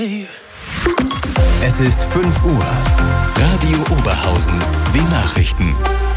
Es ist 5 Uhr. Radio Oberhausen. Die Nachrichten.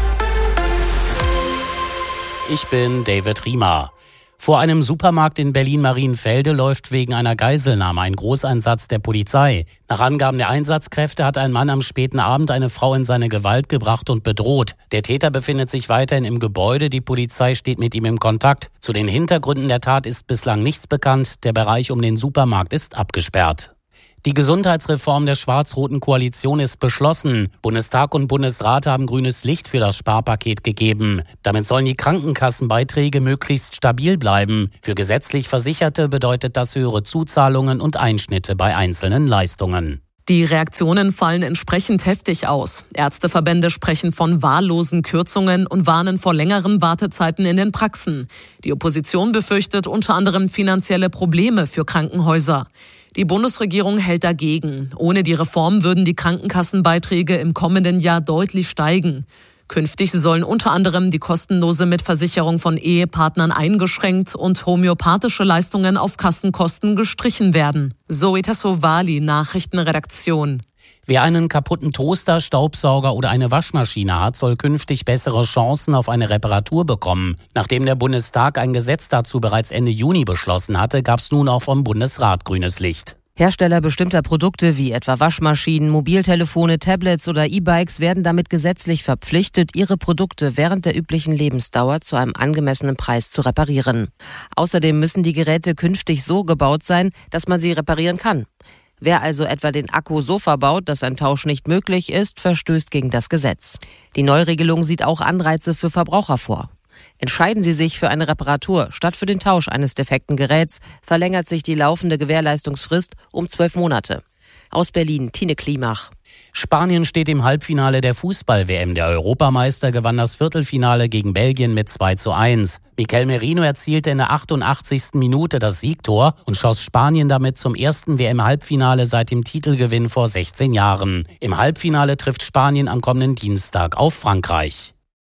Ich bin David Riemer. Vor einem Supermarkt in Berlin-Marienfelde läuft wegen einer Geiselnahme ein Großeinsatz der Polizei. Nach Angaben der Einsatzkräfte hat ein Mann am späten Abend eine Frau in seine Gewalt gebracht und bedroht. Der Täter befindet sich weiterhin im Gebäude. Die Polizei steht mit ihm in Kontakt. Zu den Hintergründen der Tat ist bislang nichts bekannt. Der Bereich um den Supermarkt ist abgesperrt. Die Gesundheitsreform der schwarz-roten Koalition ist beschlossen. Bundestag und Bundesrat haben grünes Licht für das Sparpaket gegeben. Damit sollen die Krankenkassenbeiträge möglichst stabil bleiben. Für gesetzlich Versicherte bedeutet das höhere Zuzahlungen und Einschnitte bei einzelnen Leistungen. Die Reaktionen fallen entsprechend heftig aus. Ärzteverbände sprechen von wahllosen Kürzungen und warnen vor längeren Wartezeiten in den Praxen. Die Opposition befürchtet unter anderem finanzielle Probleme für Krankenhäuser. Die Bundesregierung hält dagegen. Ohne die Reform würden die Krankenkassenbeiträge im kommenden Jahr deutlich steigen. Künftig sollen unter anderem die kostenlose Mitversicherung von Ehepartnern eingeschränkt und homöopathische Leistungen auf Kassenkosten gestrichen werden. Zoe Tassovali, Nachrichtenredaktion. Wer einen kaputten Toaster, Staubsauger oder eine Waschmaschine hat, soll künftig bessere Chancen auf eine Reparatur bekommen. Nachdem der Bundestag ein Gesetz dazu bereits Ende Juni beschlossen hatte, gab es nun auch vom Bundesrat grünes Licht. Hersteller bestimmter Produkte wie etwa Waschmaschinen, Mobiltelefone, Tablets oder E-Bikes werden damit gesetzlich verpflichtet, ihre Produkte während der üblichen Lebensdauer zu einem angemessenen Preis zu reparieren. Außerdem müssen die Geräte künftig so gebaut sein, dass man sie reparieren kann. Wer also etwa den Akku so verbaut, dass ein Tausch nicht möglich ist, verstößt gegen das Gesetz. Die Neuregelung sieht auch Anreize für Verbraucher vor. Entscheiden Sie sich für eine Reparatur statt für den Tausch eines defekten Geräts, verlängert sich die laufende Gewährleistungsfrist um 12 Monate. Aus Berlin, Tine Klimach. Spanien steht im Halbfinale der Fußball-WM. Der Europameister gewann das Viertelfinale gegen Belgien mit 2:1. Mikel Merino erzielte in der 88. Minute das Siegtor und schoss Spanien damit zum ersten WM-Halbfinale seit dem Titelgewinn vor 16 Jahren. Im Halbfinale trifft Spanien am kommenden Dienstag auf Frankreich.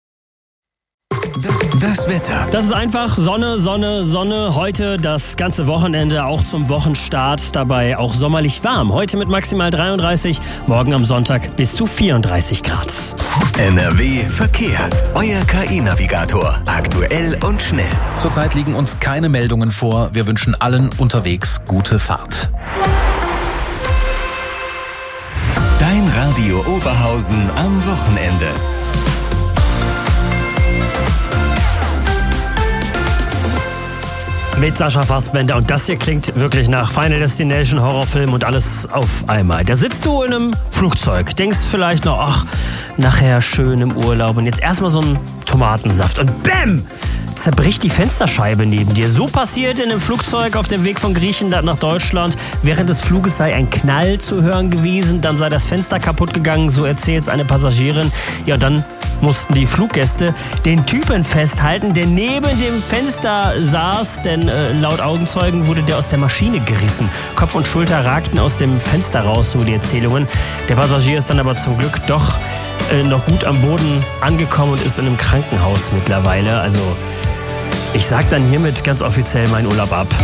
Das Wetter. Das ist einfach Sonne, Sonne, Sonne. Heute das ganze Wochenende, auch zum Wochenstart. Dabei auch sommerlich warm. Heute mit maximal 33, morgen am Sonntag bis zu 34 Grad. NRW Verkehr. Euer KI-Navigator. Aktuell und schnell. Zurzeit liegen uns keine Meldungen vor. Wir wünschen allen unterwegs gute Fahrt. Dein Radio Oberhausen am Wochenende. Mit Sascha Fassbender und das hier klingt wirklich nach Final Destination, Horrorfilm und alles auf einmal. Da sitzt du in einem Flugzeug, denkst vielleicht noch, ach, nachher schön im Urlaub und jetzt erstmal so ein Tomatensaft und BÄM! Zerbricht die Fensterscheibe neben dir. So passiert in einem Flugzeug auf dem Weg von Griechenland nach Deutschland. Während des Fluges sei ein Knall zu hören gewesen, dann sei das Fenster kaputt gegangen, so erzählt eine Passagierin. Ja, dann mussten die Fluggäste den Typen festhalten, der neben dem Fenster saß, denn laut Augenzeugen wurde der aus der Maschine gerissen. Kopf und Schulter ragten aus dem Fenster raus, so die Erzählungen. Der Passagier ist dann aber zum Glück doch noch gut am Boden angekommen und ist in einem Krankenhaus mittlerweile. Also ich sag dann hiermit ganz offiziell meinen Urlaub ab.